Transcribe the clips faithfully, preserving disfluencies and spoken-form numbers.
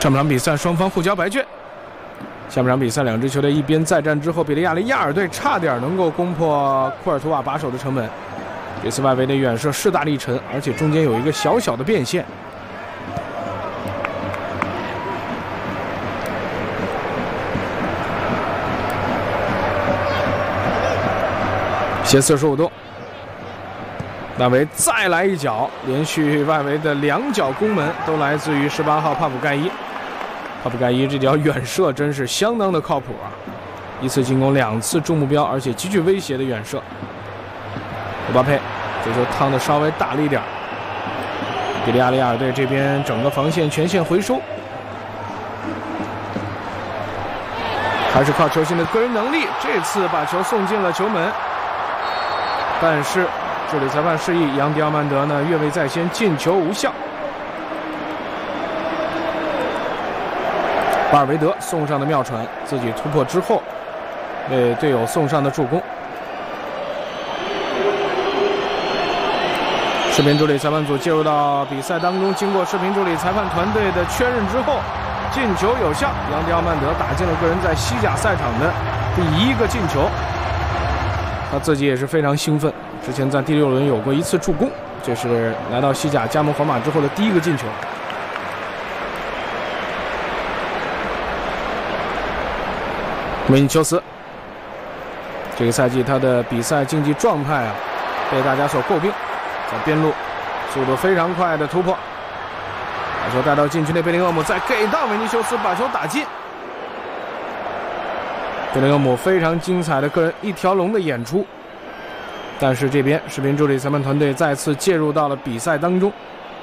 上半场比赛双方互交白卷。下半场比赛两支球队一边再战之后，比利亚雷亚尔队差点能够攻破库尔图瓦把守的城门。这次外围的远射势大力沉，而且中间有一个小小的变线。斜四十五度，纳维再来一脚，连续外围的两脚攻门都来自于十八号帕普盖伊。帕普盖伊这脚远射真是相当的靠谱啊！一次进攻两次中目标，而且极具威胁的远射。姆巴佩这球趟的稍微大力点，比利亚雷亚尔队这边整个防线全线回收，还是靠球星的个人能力，这次把球送进了球门。但是助理裁判示意杨迪奥曼德呢越位在先，进球无效。巴尔维德送上的妙传，自己突破之后为队友送上的助攻。视频助理裁判组介入到比赛当中，经过视频助理裁判团队的确认之后，进球有效，杨迪奥曼德打进了个人在西甲赛场的第一个进球。他自己也是非常兴奋，之前在第六轮有过一次助攻，这是来到西甲加盟皇马之后的第一个进球。维尼修斯这个赛季他的比赛竞技状态啊被大家所诟病，在边路速度非常快的突破，把球带到禁区内，贝林厄姆再给到维尼修斯，把球打进。贝林厄姆非常精彩的个人一条龙的演出，但是这边视频助理裁判团队再次介入到了比赛当中。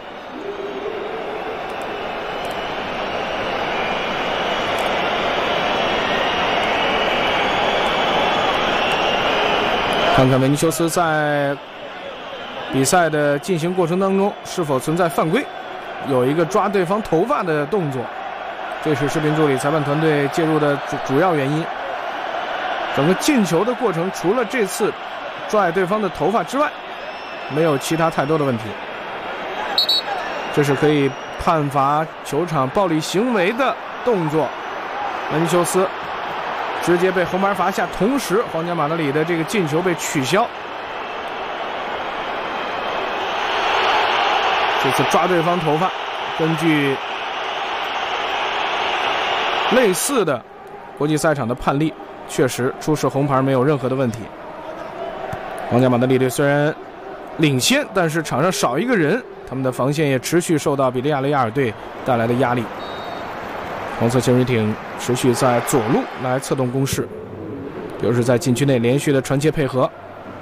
看看维尼修斯在比赛的进行过程当中是否存在犯规，有一个抓对方头发的动作，这是视频助理裁判团队介入的主主要原因。整个进球的过程除了这次拽对方的头发之外，没有其他太多的问题，这是可以判罚球场暴力行为的动作。维尼修斯直接被红牌罚下，同时皇家马德里的这个进球被取消。这次抓对方头发，根据类似的国际赛场的判例，确实出示红牌没有任何的问题。皇家马德里队虽然领先，但是场上少一个人，他们的防线也持续受到比利亚雷亚尔队带来的压力。黄色潜水艇持续在左路来策动攻势，又是在禁区内连续的传接配合，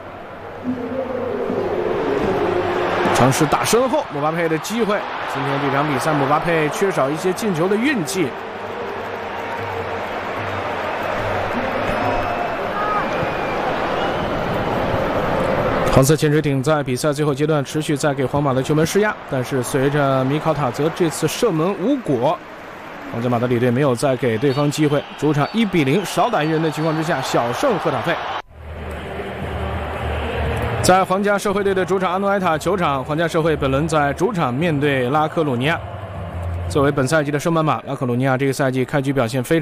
尝试打身后，姆巴佩的机会。今天这场比赛，姆巴佩缺少一些进球的运气。黄色潜水艇在比赛最后阶段持续在给皇马的球门施压，但是随着米考塔泽这次射门无果，皇家马德里队没有再给对方机会，主场一比零少打一人的情况之下，小胜赫塔费。在皇家社会队的主场阿诺埃塔球场，皇家社会本轮在主场面对拉科鲁尼亚。作为本赛季的升班马，拉科鲁尼亚这个赛季开局表现非常